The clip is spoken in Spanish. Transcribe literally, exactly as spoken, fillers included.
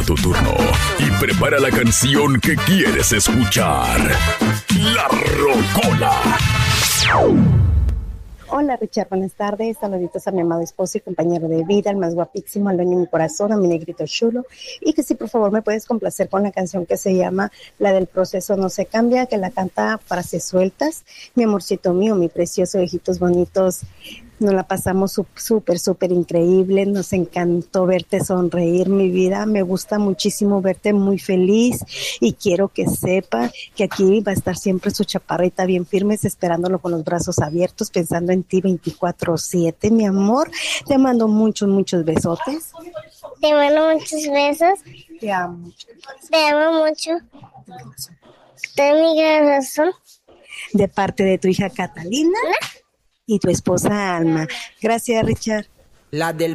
tu turno y prepara la canción que quieres escuchar. La Rocola. Hola Richard, buenas tardes, saluditos a mi amado esposo y compañero de vida, el más guapísimo, al dueño de mi corazón, a mi negrito chulo, y que si por favor me puedes complacer con la canción que se llama La del proceso no se cambia, que la canta Frases Sueltas, mi amorcito mío, mi precioso, hijitos bonitos. Nos la pasamos súper, súper increíble, nos encantó verte sonreír, mi vida, me gusta muchísimo verte muy feliz y quiero que sepa que aquí va a estar siempre su chaparrita bien firmes, esperándolo con los brazos abiertos, pensando en ti veinticuatro siete, mi amor. Te mando muchos, muchos besotes. Te mando muchos besos. Te amo. Te amo mucho. De mi corazón. De parte de tu hija Catalina. ¿No? Y tu esposa Alma. Gracias, Richard. La del